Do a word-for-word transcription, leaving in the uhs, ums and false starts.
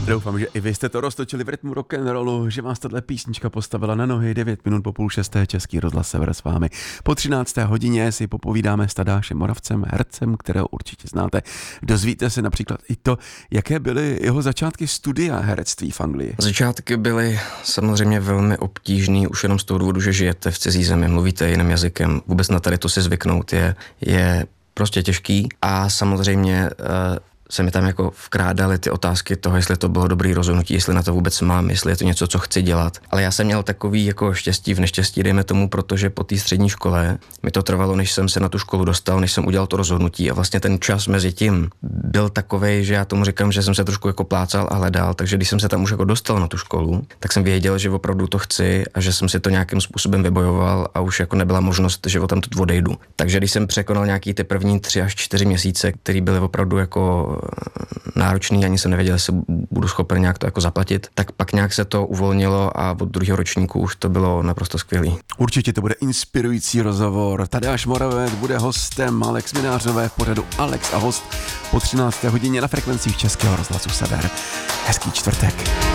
Doufám, že i vy jste to roztočili v rytmu rock'n'rollu, že vás tato písnička postavila na nohy. Devět minut po půl šesté, Český rozhlas Sever s vámi. Po třinácté hodině si popovídáme s Tadášem Moravcem, hercem, kterého určitě znáte. Dozvíte se například i to, jaké byly jeho začátky studia herectví v Anglii. Začátky byly samozřejmě velmi obtížný, už jenom z toho důvodu, že žijete v cizí zemi, mluvíte jiným jazykem. Vůbec na tady to si zvyknout je, je prostě těžký a samozřejmě uh, se mi tam jako vkrádaly ty otázky toho, jestli to bylo dobrý rozhodnutí, jestli na to vůbec mám, jestli je to něco, co chci dělat. Ale já jsem měl takový jako štěstí v neštěstí, dejme tomu, protože po té střední škole mi to trvalo, než jsem se na tu školu dostal, než jsem udělal to rozhodnutí a vlastně ten čas mezi tím byl takovej, že já tomu říkám, že jsem se trošku jako plácal a hledal, takže když jsem se tam už jako dostal na tu školu, tak jsem věděl, že opravdu to chci a že jsem si to nějakým způsobem vybojoval a už jako nebyla možnost, že o tam tu odejdu. Takže když jsem překonal nějaký ty první tři až čtyři měsíce, které byly opravdu jako náročný, ani jsem nevěděl, jestli budu schopen nějak to jako zaplatit, tak pak nějak se to uvolnilo a od druhého ročníku už to bylo naprosto skvělý. Určitě to bude inspirující rozhovor. Tadáš Moravec bude hostem, Alex Minářové v pořadu Alex a host po třinácté hodině na frekvencích Českého rozhlasu Sever. Hezký čtvrtek.